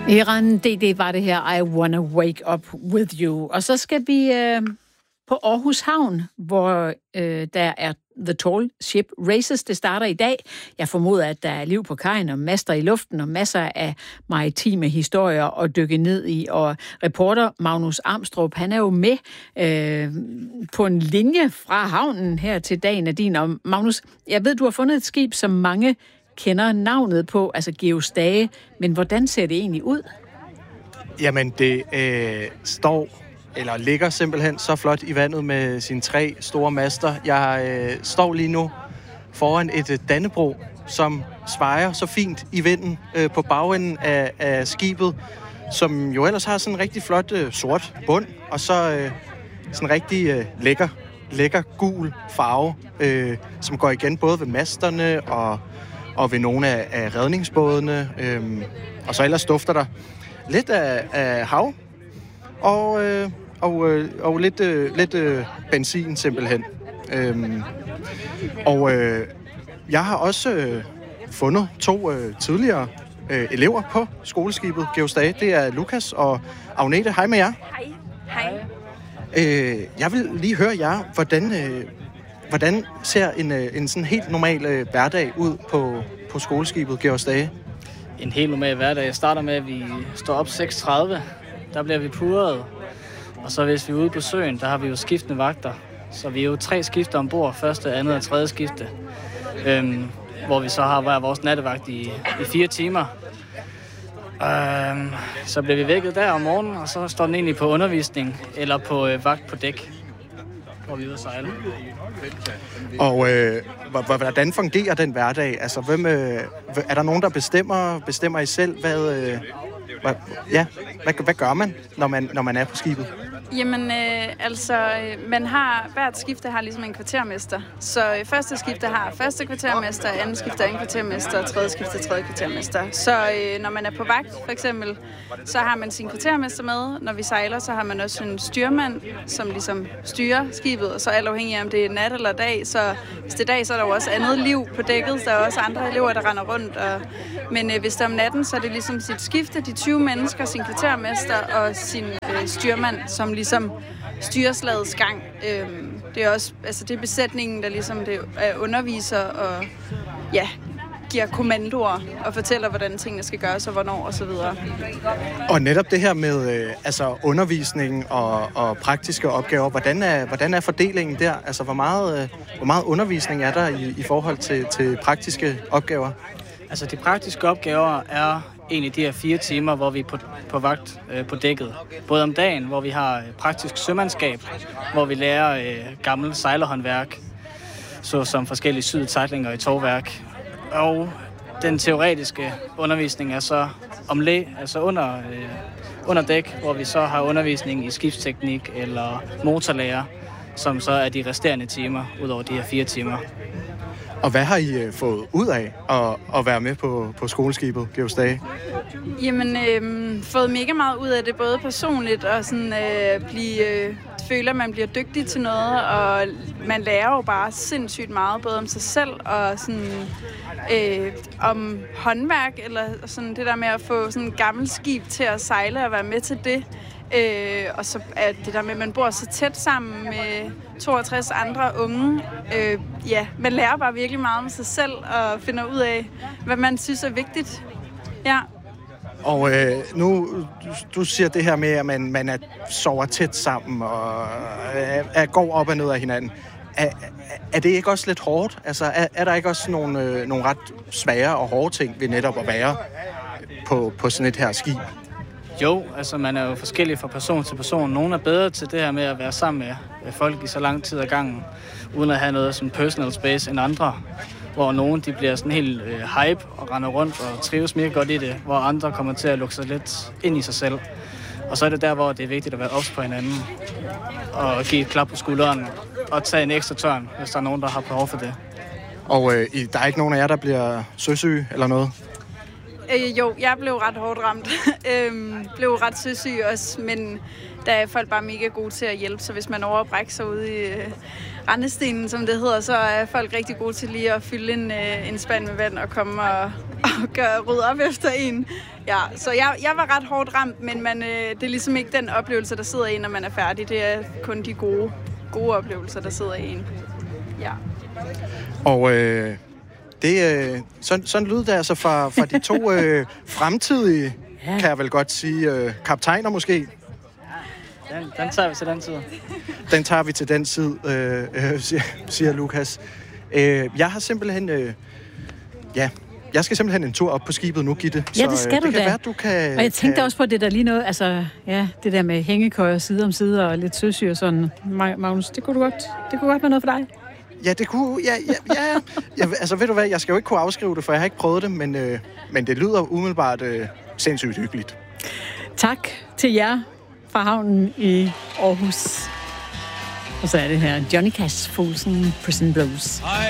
Eran, det var det her, I Wanna Wake Up With You. Og så skal vi på Aarhus Havn, hvor der er The Tall Ship Races. Det starter i dag. Jeg formoder, at der er liv på kajen og master i luften og masser af maritime historier at dykke ned i. Og reporter Magnus Amstrup, han er jo med på en linje fra havnen her til dagen af din. Og Magnus, jeg ved, du har fundet et skib, som mange kender navnet på, altså Georg Stage, men hvordan ser det egentlig ud? Jamen, det ligger simpelthen så flot i vandet med sine 3 store master. Jeg står lige nu foran et Dannebrog, som svejer så fint i vinden på bagenden af skibet, som jo ellers har sådan en rigtig flot sort bund, og så sådan en rigtig lækker gul farve, som går igen både ved masterne og ved nogle af redningsbådene. Og så ellers dufter der lidt af hav og lidt benzin simpelthen. Jeg har også fundet 2 tidligere elever på skoleskibet Georg Stage. Det er Lukas og Agnete. Hej med jer. Hej. Jeg vil lige høre jer, hvordan ser en sådan helt normal hverdag ud på skoleskibet Georg Stage? En helt normal hverdag starter med, at vi står op 6:30. Der bliver vi purret. Og så hvis vi er ude på søen, der har vi jo skiftende vagter. Så vi er jo 3 skifter ombord. Første, andet og tredje skifte. Hvor vi så har hver vores nattevagt i 4 timer. Så bliver vi vækket der om morgenen, og så står den egentlig på undervisning eller på vagt på dæk, hvor vi er ude at sejle. Og hvordan fungerer den hverdag? Altså, er der nogen, der bestemmer I selv? Hvad gør man, når man er på skibet? Jamen, hvert skifte har ligesom en kvartermester. Så første skifte har første kvartermester, anden skifte anden kvartermester, og tredje skifte tredje kvartermester. Så når man er på vagt, for eksempel, så har man sin kvartermester med. Når vi sejler, så har man også en styrmand, som ligesom styrer skibet, og så alt afhængig af, om det er nat eller dag. Så hvis det er dag, så er der jo også andet liv på dækket. Der er også andre elever, der render rundt. Men hvis det er om natten, så er det ligesom sit skifte, de 20 mennesker, sin kvartermester og sin styrmand, som ligesom styrer slagets gang. Det er også, altså det er besætningen, der ligesom det er underviser og giver kommandoer og fortæller, hvordan tingene skal gøres og hvornår og så videre. Og netop det her med undervisning og praktiske opgaver, hvordan er fordelingen der? Altså hvor meget undervisning er der i forhold til praktiske opgaver? Altså de praktiske opgaver er egentlig de her 4 timer, hvor vi er på vagt på dækket. Både om dagen, hvor vi har praktisk sømandskab, hvor vi lærer gammel sejlerhåndværk, såsom forskellige sydsejlinger i tovværk. Og den teoretiske undervisning er så om læ, altså under dæk, hvor vi så har undervisning i skibsteknik eller motorlærer, som så er de resterende timer, ud over de her 4 timer. Og hvad har I fået ud af at være med på skoleskibet Georg Stage? Jamen, fået mega meget ud af det, både personligt og sådan føler, at man bliver dygtig til noget, og man lærer jo bare sindssygt meget, både om sig selv og sådan, om håndværk, eller sådan det der med at få sådan et gammelt skib til at sejle og være med til det. Og så er det der med, at man bor så tæt sammen med 62 andre unge. Man lærer bare virkelig meget om sig selv og finder ud af, hvad man synes er vigtigt. Ja. Og nu, du siger det her med, at man sover tæt sammen og går op og ned af hinanden. Er det ikke også lidt hårdt? Altså, er der ikke også nogle ret svære og hårde ting ved netop at være på sådan et her skib? Jo, altså man er jo forskellig fra person til person. Nogle er bedre til det her med at være sammen med folk i så lang tid ad gangen, uden at have noget som personal space end andre. Hvor nogle de bliver sådan helt hype og render rundt og trives mere godt i det, hvor andre kommer til at lukke sig lidt ind i sig selv. Og så er det der, hvor det er vigtigt at være ops på hinanden og give et klap på skulderen og tage en ekstra tørn, hvis der er nogen, der har behov for det. Og der er ikke nogen af jer, der bliver søsyge eller noget? Jo, jeg blev ret hårdt ramt. Blev ret søsyg også, men der er folk bare mega gode til at hjælpe. Så hvis man overbrækker sig ude i rendestenen, som det hedder, så er folk rigtig gode til lige at fylde en spand med vand og komme og rydde op efter en. Ja, så jeg var ret hårdt ramt, men det er ligesom ikke den oplevelse, der sidder i, når man er færdig. Det er kun de gode oplevelser, der sidder i en. Ja. Og sådan lyder det altså fra de to fremtidige, kan jeg vel godt sige, kaptajner måske. Den tager vi til den tid. Den tager vi til den tid, siger Lukas. Jeg har simpelthen... Jeg skal simpelthen en tur op på skibet nu, Gitte. Ja, det skal det du da. Være, du kan, og jeg tænkte også på det der lige noget, altså, ja, det der med hængekøjer side om side og lidt søsyg og sådan. Magnus, det kunne godt være noget for dig. Ja, det kunne... Ja, altså, ved du hvad, jeg skal jo ikke kunne afskrive det, for jeg har ikke prøvet det, men det lyder umiddelbart sindssygt hyggeligt. Tak til jer fra havnen i Aarhus. Og så er det her Johnny Cash, Folsom Prison Blues.